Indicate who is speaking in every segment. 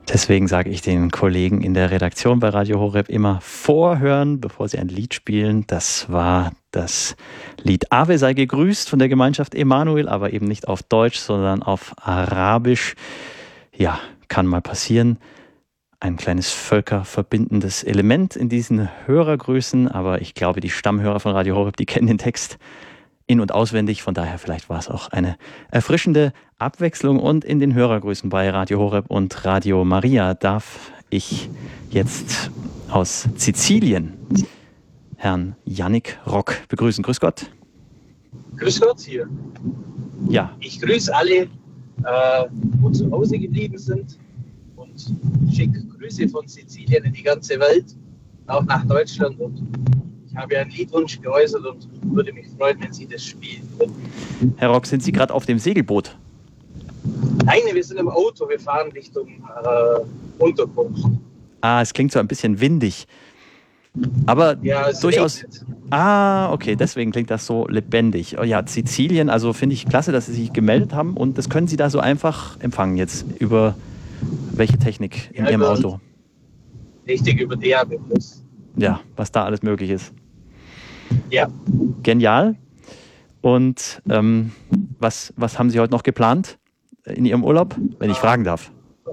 Speaker 1: Deswegen sage ich den Kollegen in der Redaktion bei Radio Horeb immer vorhören, bevor sie ein Lied spielen. Das war das Lied Ave sei gegrüßt von der Gemeinschaft Emanuel, aber eben nicht auf Deutsch, sondern auf Arabisch. Ja, kann mal passieren. Ein kleines völkerverbindendes Element in diesen Hörergrüßen, aber ich glaube, die Stammhörer von Radio Horeb, die kennen den Text in- und auswendig. Von daher vielleicht war es auch eine erfrischende Abwechslung. Und in den Hörergrüßen bei Radio Horeb und Radio Maria darf ich jetzt aus Sizilien Herrn Yannick Rock begrüßen. Grüß Gott.
Speaker 2: Grüß Gott hier.
Speaker 1: Ja.
Speaker 2: Ich grüße alle, wo zu Hause geblieben sind, und schicke Grüße von Sizilien in die ganze Welt, auch nach Deutschland. Und ich habe ja einen Liedwunsch geäußert und würde mich freuen, wenn Sie das spielen würden.
Speaker 1: Herr Rock, sind Sie gerade auf dem Segelboot?
Speaker 2: Nein, wir sind im Auto, wir fahren Richtung Unterkunft.
Speaker 1: Ah, es klingt so ein bisschen windig. Aber
Speaker 2: ja,
Speaker 1: durchaus.
Speaker 2: Regnet.
Speaker 1: Ah, okay, deswegen klingt das so lebendig. Oh ja, Sizilien, also finde ich klasse, dass Sie sich gemeldet haben. Und das können Sie da so einfach empfangen jetzt. Über welche Technik in Ihrem Auto?
Speaker 2: Richtig, über DAB+.
Speaker 1: Ja, was da alles möglich ist.
Speaker 2: Ja.
Speaker 1: Genial. Und was haben Sie heute noch geplant in Ihrem Urlaub, wenn ich fragen darf?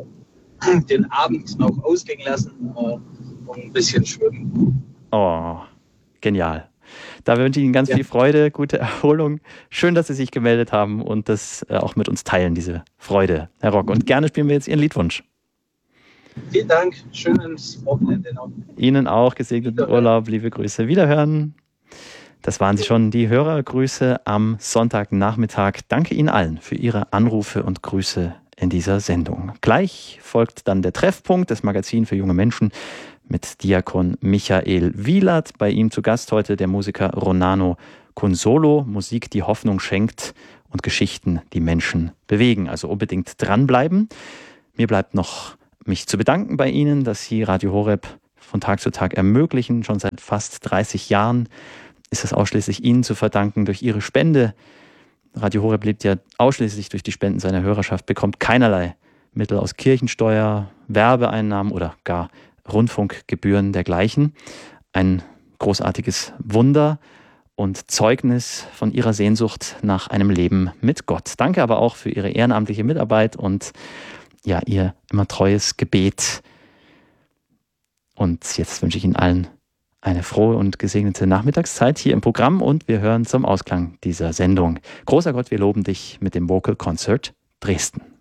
Speaker 2: Den Abend noch ausklingen lassen und ein bisschen schwimmen.
Speaker 1: Oh, genial. Da wünsche ich Ihnen ganz viel Freude, gute Erholung. Schön, dass Sie sich gemeldet haben und das auch mit uns teilen, diese Freude, Herr Rock. Und gerne spielen wir jetzt Ihren Liedwunsch.
Speaker 2: Vielen Dank. Schönes Wochenende noch.
Speaker 1: Ihnen auch gesegneten Urlaub. Liebe Grüße. Wiederhören. Das waren sie schon, die Hörergrüße am Sonntagnachmittag. Danke Ihnen allen für Ihre Anrufe und Grüße in dieser Sendung. Gleich folgt dann der Treffpunkt, das Magazin für junge Menschen mit Diakon Michael Wielert. Bei ihm zu Gast heute der Musiker Ronano Consolo. Musik, die Hoffnung schenkt und Geschichten, die Menschen bewegen. Also unbedingt dranbleiben. Mir bleibt noch mich zu bedanken bei Ihnen, dass Sie Radio Horeb von Tag zu Tag ermöglichen. Schon seit fast 30 Jahren ist es ausschließlich Ihnen zu verdanken durch Ihre Spende. Radio Horeb lebt ja ausschließlich durch die Spenden seiner Hörerschaft, bekommt keinerlei Mittel aus Kirchensteuer, Werbeeinnahmen oder gar Rundfunkgebühren dergleichen. Ein großartiges Wunder und Zeugnis von Ihrer Sehnsucht nach einem Leben mit Gott. Danke aber auch für Ihre ehrenamtliche Mitarbeit und ja, Ihr immer treues Gebet. Und jetzt wünsche ich Ihnen allen eine frohe und gesegnete Nachmittagszeit hier im Programm und wir hören zum Ausklang dieser Sendung. Großer Gott, wir loben dich mit dem Vocal Concert Dresden.